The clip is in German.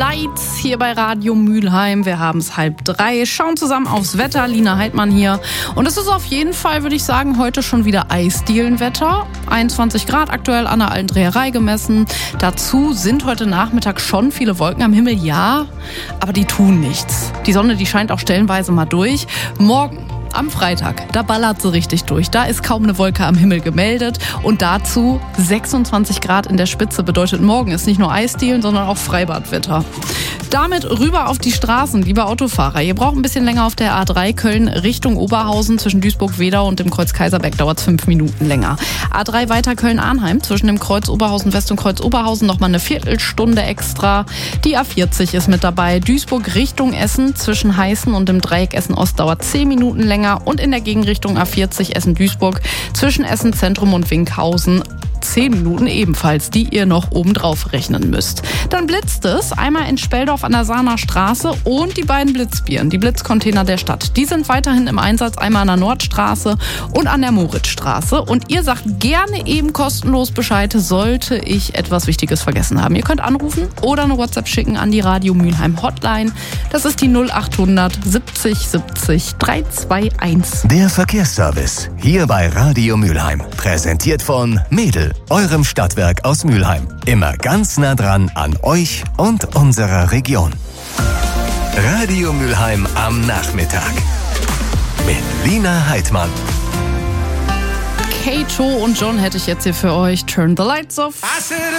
Lights hier bei Radio Mülheim. Wir haben es 2:30, schauen zusammen aufs Wetter. Lina Heidmann hier. Und es ist auf jeden Fall, würde ich sagen, heute schon wieder Eisdielenwetter. 21 Grad aktuell an der Alten Dreherei gemessen. Dazu sind heute Nachmittag schon viele Wolken am Himmel, ja, aber die tun nichts. Die Sonne, die scheint auch stellenweise mal durch. Morgen am Freitag, da ballert sie richtig durch. Da ist kaum eine Wolke am Himmel gemeldet. Und dazu 26 Grad in der Spitze bedeutet, morgen ist nicht nur Eisdielen, sondern auch Freibadwetter. Damit rüber auf die Straßen, liebe Autofahrer. Ihr braucht ein bisschen länger auf der A3 Köln Richtung Oberhausen. Zwischen Duisburg-Wedau und dem Kreuz Kaiserberg dauert es 5 Minuten länger. A3 weiter Köln-Arnheim. Zwischen dem Kreuz Oberhausen West und Kreuz Oberhausen nochmal eine Viertelstunde extra. Die A40 ist mit dabei. Duisburg Richtung Essen. Zwischen Heißen und dem Dreieck Essen-Ost dauert 10 Minuten länger. Und in der Gegenrichtung A40 Essen-Duisburg. Zwischen Essen Zentrum und Winkhausen 10 Minuten ebenfalls, die ihr noch obendrauf rechnen müsst. Dann blitzt es einmal in Speldorf an der Sahner Straße und die beiden Blitzbieren, die Blitzcontainer der Stadt. Die sind weiterhin im Einsatz, einmal an der Nordstraße und an der Moritzstraße. Und ihr sagt gerne eben kostenlos Bescheid, sollte ich etwas Wichtiges vergessen haben. Ihr könnt anrufen oder eine WhatsApp schicken an die Radio Mülheim Hotline. Das ist die 0800 70 70 321. Der Verkehrsservice hier bei Radio Mülheim. Präsentiert von Mädel, eurem Stadtwerk aus Mülheim. Immer ganz nah dran an euch und unserer Region. Radio Mülheim am Nachmittag. Mit Lina Heidmann. Kato und John hätte ich jetzt hier für euch. Turn the lights off.